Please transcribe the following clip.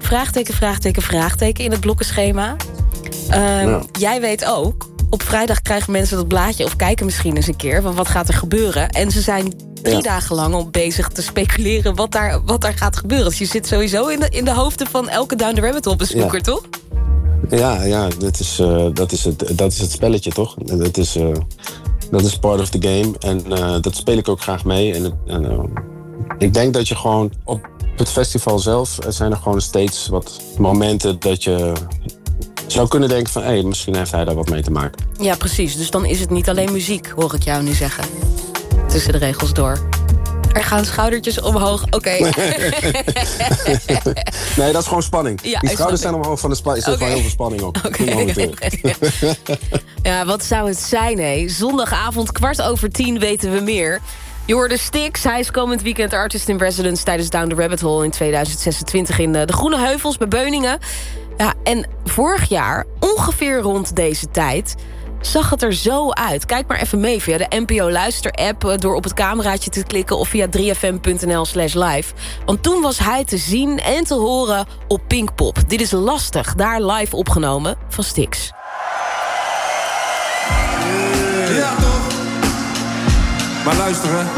vraagteken in het blokkenschema. Jij weet ook, op vrijdag krijgen mensen dat blaadje... of kijken misschien eens een keer, van wat gaat er gebeuren. En ze zijn 3 dagen lang al bezig te speculeren wat daar gaat gebeuren. Dus je zit sowieso in de hoofden van elke Down the Rabbit Hole bezoeker, toch? Ja, dat is het spelletje, toch? Dat is part of the game. En dat speel ik ook graag mee. En ik denk dat je gewoon op het festival zelf... zijn er gewoon steeds wat momenten dat je zou kunnen denken van... misschien heeft hij daar wat mee te maken. Ja, precies. Dus dan is het niet alleen muziek, hoor ik jou nu zeggen. Tussen de regels door. Er gaan schoudertjes omhoog. Oké. Nee, dat is gewoon spanning. Ja, die schouders zijn omhoog van de spanning. Er zit gewoon heel veel spanning op. Ja, wat zou het zijn, hé? Zondagavond 10:15 weten we meer. Je hoorde Styx, hij is komend weekend artist in residence... tijdens Down the Rabbit Hole in 2026 in de Groene Heuvels bij Beuningen. Ja, en vorig jaar, ongeveer rond deze tijd... zag het er zo uit. Kijk maar even mee via de NPO Luister-app... door op het cameraatje te klikken of via 3fm.nl/live. Want toen was hij te zien en te horen op Pinkpop. Dit is Lastig, daar live opgenomen van Styx. Ja, toch? Maar luister, hè.